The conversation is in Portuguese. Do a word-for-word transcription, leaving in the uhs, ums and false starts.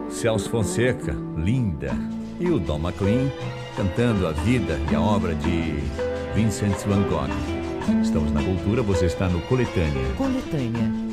Celso Fonseca, Linda. E o Don McLean cantando a vida e a obra de Vincent Van Gogh. Estamos na cultura, você está no Coletânea. Coletânea.